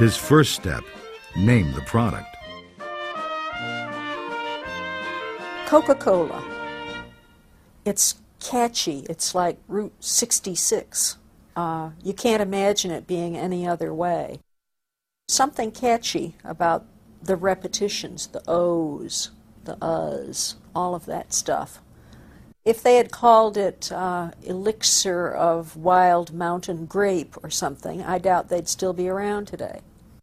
His first step, name the product. Coca-Cola. It's catchy. It's like Route 66. You can't imagine it being any other way. Something catchy about the repetitions, the O's, the U's, all of that stuff. If they had called it Elixir of Wild Mountain Grape or something, I doubt they'd still be around today.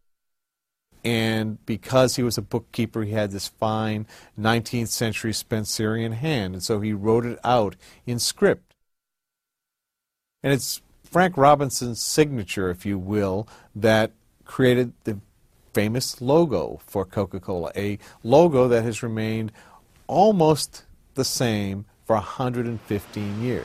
And because he was a bookkeeper, he had this fine 19th century Spencerian hand, and so he wrote it out in script. And it's Frank Robinson's signature, if you will, that created the famous logo for Coca-Cola, a logo that has remained almost the same for 115 years.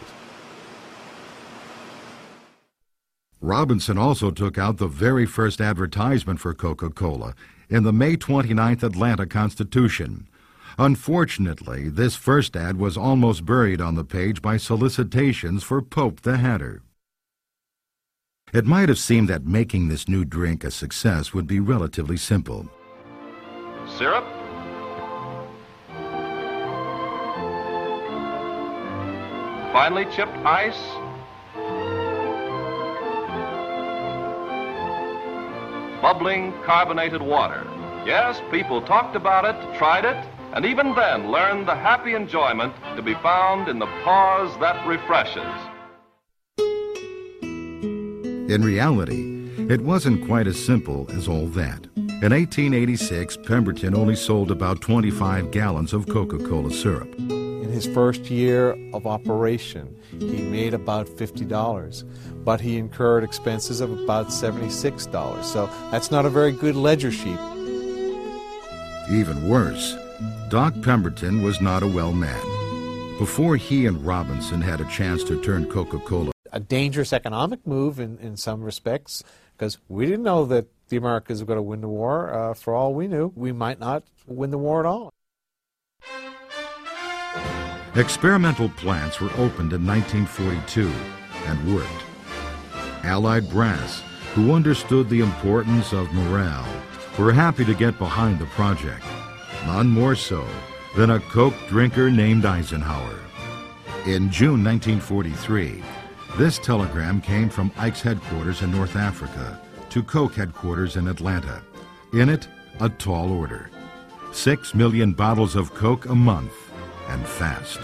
Robinson also took out the very first advertisement for Coca-Cola in the May 29th Atlanta Constitution. Unfortunately, this first ad was almost buried on the page by solicitations for Pope the Hatter. It might have seemed that making this new drink a success would be relatively simple. Syrup, finely chipped ice, bubbling carbonated water. Yes, people talked about it, tried it, and even then learned the happy enjoyment to be found in the pause that refreshes. In reality, it wasn't quite as simple as all that. In 1886, Pemberton only sold about 25 gallons of Coca-Cola syrup. In his first year of operation, he made about $50, but he incurred expenses of about $76, so that's not a very good ledger sheet. Even worse, Doc Pemberton was not a well man. Before he and Robinson had a chance to turn Coca-Cola, a dangerous economic move in some respects, because we didn't know that the Americans were going to win the war. For all we knew, we might not win the war at all. experimental plants were opened in 1942 and worked. Allied brass, who understood the importance of morale, were happy to get behind the project, none more so than a Coke drinker named Eisenhower. In June 1943, this telegram came from Ike's headquarters in North Africa to Coke headquarters in Atlanta. In it, a tall order: 6 million bottles of Coke a month, and fast.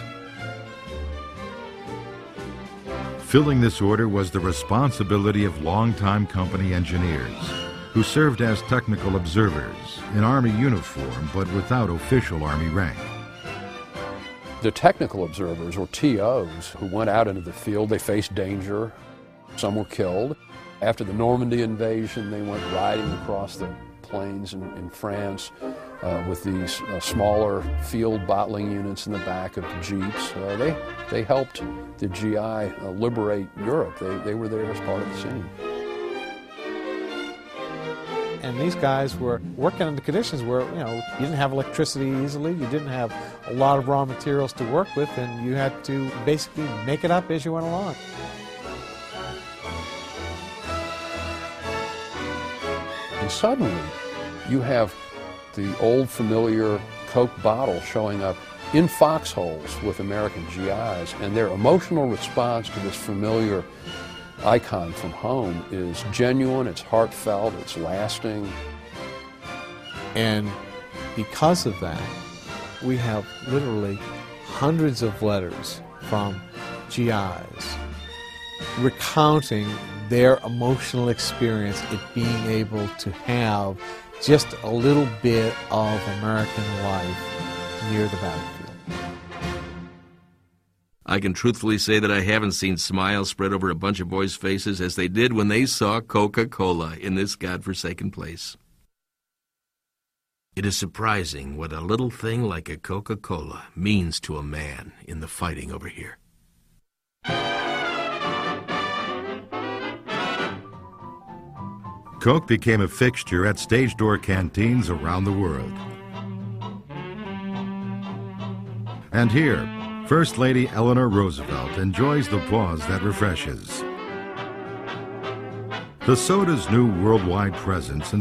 Filling this order was the responsibility of longtime company engineers, who served as technical observers in Army uniform but without official Army rank. The technical observers, or TOs, who went out into the field, they faced danger. Some were killed. After the Normandy invasion, they went riding across the plains in France with these smaller field bottling units in the back of the jeeps. They helped the GI liberate Europe. They were there as part of the scene. And these guys were working under conditions where, you didn't have electricity easily, you didn't have a lot of raw materials to work with, and you had to basically make it up as you went along. And suddenly, you have the old familiar Coke bottle showing up in foxholes with American GIs, and their emotional response to this familiar icon from home is genuine, it's heartfelt, it's lasting. And because of that, we have literally hundreds of letters from GIs recounting their emotional experience at being able to have just a little bit of American life near the battlefield. I can truthfully say that I haven't seen smiles spread over a bunch of boys' faces as they did when they saw Coca-Cola in this godforsaken place. It is surprising what a little thing like a Coca-Cola means to a man in the fighting over here. Coke became a fixture at stage door canteens around the world. And here, First Lady Eleanor Roosevelt enjoys the pause that refreshes. The soda's new worldwide presence